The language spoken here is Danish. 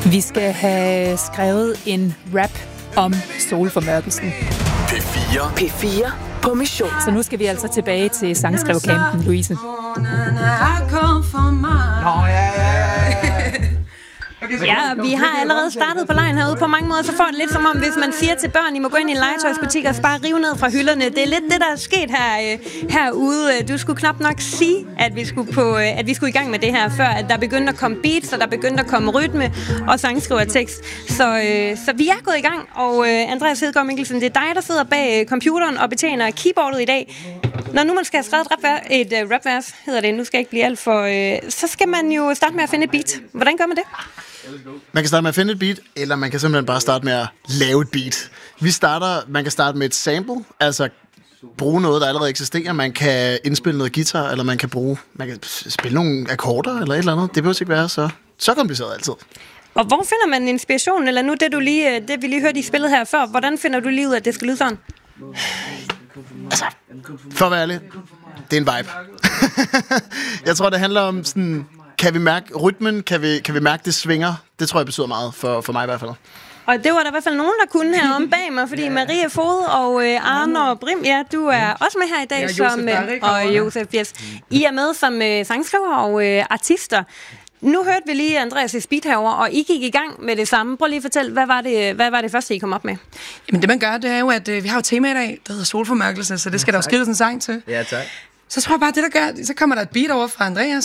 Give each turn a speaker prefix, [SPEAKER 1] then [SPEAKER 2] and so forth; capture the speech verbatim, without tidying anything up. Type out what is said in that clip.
[SPEAKER 1] Vi skal have skrevet en rap om solformørkelsen.
[SPEAKER 2] P fire.
[SPEAKER 3] P fire på mission.
[SPEAKER 1] Så nu skal vi altså tilbage til sangskrivecampen, Louise.
[SPEAKER 4] Nå, ja, ja, ja. Okay,
[SPEAKER 5] Ja, vi har allerede startet på lejen herude. På mange måder så får det lidt som om, hvis man siger til børn, I må gå ind i en legetøjsbutik og bare rive ned fra hylderne. Det er lidt det, der er sket her, øh, herude. Du skulle knap nok sige, at vi skulle, på, øh, at vi skulle i gang med det her, før at der begyndte at komme beats, og der begyndte at komme rytme og sangskrivertekst. Så, øh, så vi er gået i gang, og øh, Andreas Hedegaard Mikkelsen, det er dig, der sidder bag øh, computeren og betjener keyboardet i dag. Når nu man skal have skrevet et, rapvers, et uh, rapvers, hedder det, nu skal jeg ikke blive alt for... Øh, så skal man jo starte med at finde et beat. Hvordan gør man det?
[SPEAKER 6] Man kan starte med at finde et beat, eller man kan simpelthen bare starte med at lave et beat. Vi starter, man kan starte med et sample, altså bruge noget, der allerede eksisterer. Man kan indspille noget guitar, eller man kan bruge, man kan spille nogle akkorder, eller et eller andet. Det behøver ikke være så, så kompliceret altid.
[SPEAKER 5] Og hvor finder man inspiration? Eller nu det, du lige, det vi lige hørte i spillet her før, hvordan finder du lige ud, at det skal lyde sådan?
[SPEAKER 6] Altså, for at være ærlig, det er en vibe. Jeg tror, det handler om sådan... Kan vi mærke rytmen? Kan vi, kan vi mærke, det svinger? Det tror jeg betyder meget, for, for mig i hvert fald.
[SPEAKER 5] Og det var der i hvert fald nogen, der kunne her om bag mig, fordi Maria Fod og øh, Arne og Brim, ja, du er også med her i dag,
[SPEAKER 4] ja,
[SPEAKER 5] som, øh, og Josef, yes. I er med som øh, sangskriver og øh, artister. Nu hørte vi lige Andreas' beat herover, og I gik i gang med det samme. Prøv lige at fortælle, hvad var det, hvad var det første, I kom op med?
[SPEAKER 7] Jamen det man gør, det er jo, at øh, vi har jo et tema i dag, der hedder solformørkelse, så det skal ja, der jo skrives en sang til.
[SPEAKER 4] Ja, tak.
[SPEAKER 7] Så tror jeg bare, det der gør, så kommer der et beat over fra Andreas,